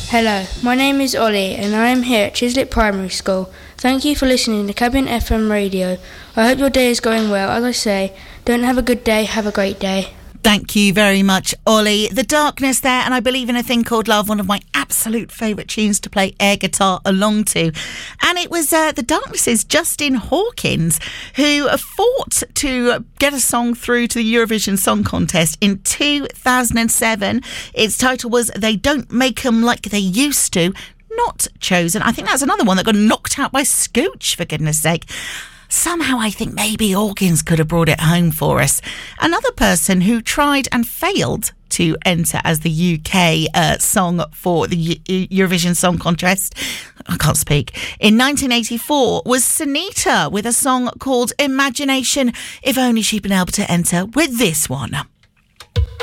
Hello, my name is Ollie and I am here at Chiswick Primary School. Thank you for listening to Cabin FM Radio. I hope your day is going well. As I say, don't have a good day, have a great day. Thank you very much, Ollie. The Darkness there, and I Believe in a Thing Called Love, one of my absolute favourite tunes to play air guitar along to. And it was The Darkness's Justin Hawkins who fought to get a song through to the Eurovision Song Contest in 2007. Its title was They Don't Make 'Em Like They Used To. Not chosen. I think that's another one that got knocked out by Scooch, for goodness sake. Somehow I think maybe Hawkins could have brought it home for us. Another person who tried and failed to enter as the UK song for the Eurovision Song Contest, I can't speak, in 1984 was Sunita with a song called Imagination. If only she'd been able to enter with this one.